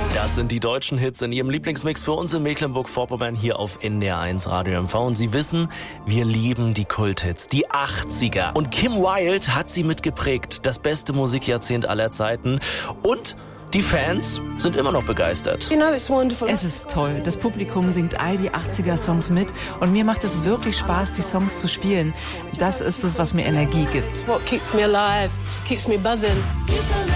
Das sind die deutschen Hits in Ihrem Lieblingsmix für uns in Mecklenburg-Vorpommern hier auf NDR1 Radio MV. Und Sie wissen, wir lieben die Kulthits, die 80er. Und Kim Wilde hat sie mitgeprägt. Das beste Musikjahrzehnt aller Zeiten. Und die Fans sind immer noch begeistert. Es ist toll. Das Publikum singt all die 80er-Songs mit. Und mir macht es wirklich Spaß, die Songs zu spielen. Das ist es, was mir Energie gibt. What keeps me alive, keeps me buzzing.